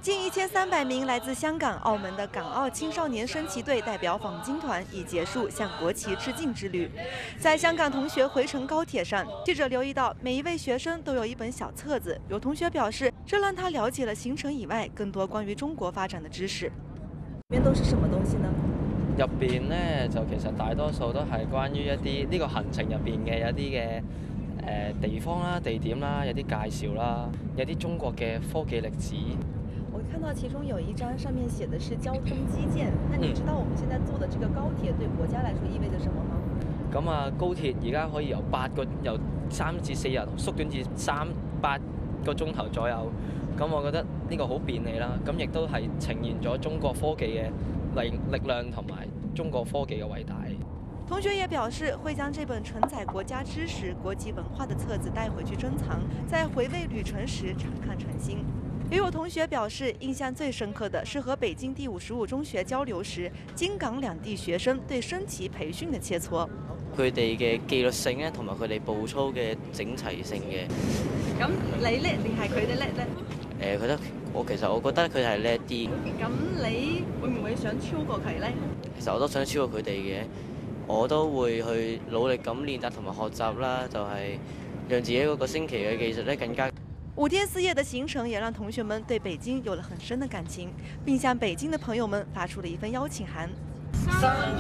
近1300名来自香港、澳门的港澳青少年升旗队代表访京团已结束向国旗致敬之旅。在香港同学回程高铁上，记者留意到每一位学生都有一本小册子。有同学表示，这让他了解了行程以外更多關於中國發展的知識。裡面都是什麼東西呢？ 入邊咧就其實大多數都係關於一啲呢個行程入邊嘅有啲嘅地方啦、地點啦，有啲介紹啦，有啲中國嘅科技歷史。 我看到其中有一張上面寫的是交通基建，那你知道我們現在坐的這個高鐵對國家來說意味着什麼嗎？ 咁啊，高鐵而家可以由3至4日縮短至8個鐘頭左右。咁我覺得呢個好便利啦，咁亦都係呈現咗中國科技嘅力量同埋中國科技嘅偉大。 同學也表示會將這本承載國家知識、國際文化的冊子帶回去珍藏，在回味旅程時常看常新。也有同學表示，印象最深刻的是和北京第55中學交流時，京港兩地學生對升旗培訓的切磋。 佢哋嘅紀律性咧，同埋佢哋步操嘅整齊性嘅。 咁你叻定係佢哋叻咧？ 其實我覺得佢係叻啲。 咁你會唔會想超過佢咧？ 其實我都想超過佢哋嘅，我都會去努力咁練習同埋學習啦，就係讓自己嗰個升旗嘅技術咧更加。 5天4夜的行程也讓同學們對北京有了很深的感情，並向北京的朋友們發出了一份邀請函。